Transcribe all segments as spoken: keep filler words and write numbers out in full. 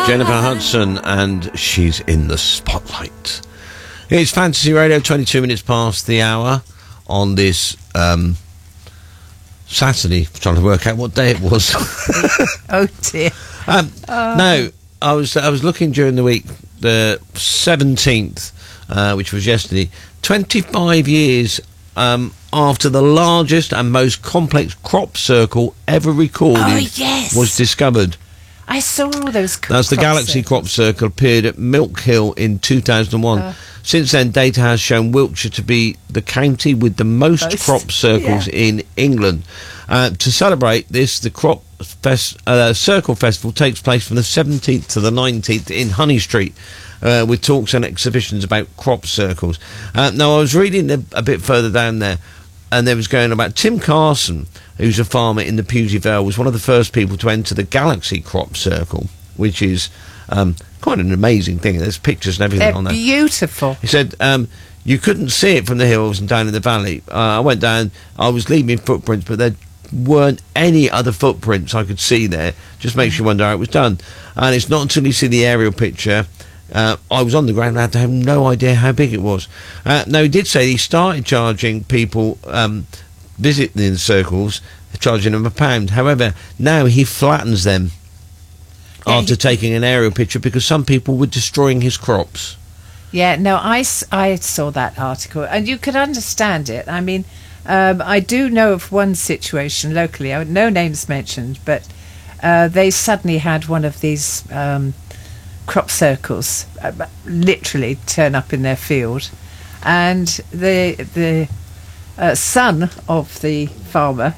Jennifer Hudson, and she's in the spotlight. It's Fantasy Radio, twenty-two minutes past the hour on this um, Saturday. I'm trying to work out what day it was. Oh dear. Um, oh. No, I was I was looking during the week, the seventeenth, uh, which was yesterday, twenty-five years um, after the largest and most complex crop circle ever recorded oh, yes. was discovered. I saw all those crop That's the crop Galaxy circles. Crop Circle, appeared at Milk Hill in two thousand one. Uh, Since then, data has shown Wiltshire to be the county with the most, most crop circles yeah. in England. Uh, to celebrate this, the Crop Fest, uh, Circle Festival takes place from the seventeenth to the nineteenth in Honey Street, uh, with talks and exhibitions about crop circles. Uh, now, I was reading a, a bit further down there, and there was going about Tim Carson, who's a farmer in the Pewsey Vale, was one of the first people to enter the Galaxy Crop Circle, which is um, quite an amazing thing. There's pictures and everything They're on there. Beautiful. He said um, you couldn't see it from the hills and down in the valley. Uh, I went down, I was leaving footprints, but there weren't any other footprints I could see there. Just makes you wonder how it was done. And it's not until you see the aerial picture. Uh, I was on the ground, I had to have no idea how big it was. Uh, now, he did say he started charging people um, visiting the circles, charging them a pound. However, now he flattens them yeah, after he, taking an aerial picture because some people were destroying his crops. Yeah, no, I, I saw that article, and you could understand it. I mean, um, I do know of one situation locally, no names mentioned, but uh, they suddenly had one of these um, crop circles uh, literally turn up in their field, and the the uh, son of the farmer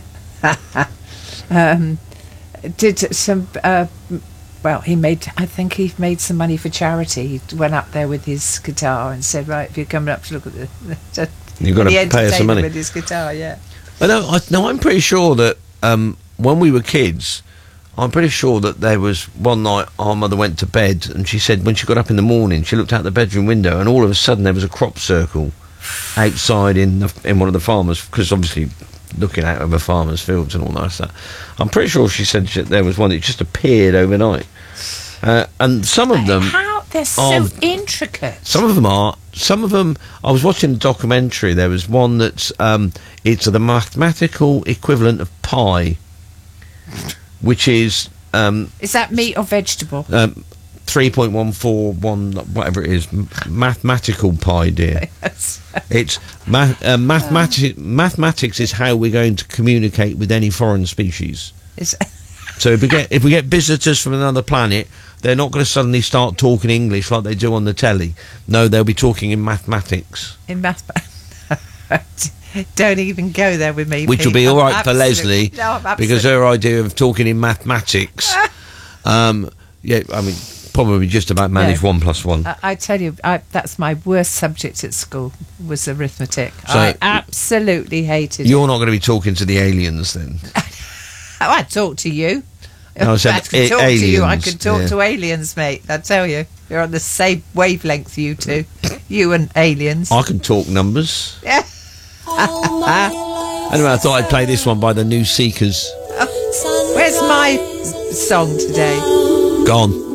um, did some uh, well he made I think he made some money for charity. He went up there with his guitar and said, right, if you're coming up to look at the, the you've got to pay us some money with his guitar. Yeah, but no, I, no I'm pretty sure that um, when we were kids, I'm pretty sure that there was one night our mother went to bed and she said when she got up in the morning she looked out the bedroom window and all of a sudden there was a crop circle outside in the, in one of the farmers, because obviously looking out over farmers' fields and all that stuff. I'm pretty sure she said she, there was one that just appeared overnight. Uh, and some of them how they're so are, intricate. Some of them are. Some of them. I was watching a documentary. There was one that's um, it's the mathematical equivalent of pi, which is um, is that meat or vegetable? Um, three point one four one, whatever it is, mathematical pi, dear. Yes. It's math, uh, mathematics. Um, mathematics is how we're going to communicate with any foreign species. Is so if we get if we get visitors from another planet, they're not going to suddenly start talking English like they do on the telly. No, they'll be talking in mathematics. In math. Don't even go there with me. Which Pete. will be all right I'm for Leslie, no, because her idea of talking in mathematics, um, yeah, I mean, probably just about manage no, one plus one. I, I tell you, I, that's my worst subject at school was arithmetic. So I absolutely hated you're it. not going to be talking to the aliens then? Oh, I talk to you. No, I said I could a- talk aliens, to you. I could talk yeah. to aliens, mate. I tell you, you're on the same wavelength, you two. You and aliens. I can talk numbers. Yeah. Anyway, I thought I'd play this one by the New Seekers. Oh, where's my song today? Gone.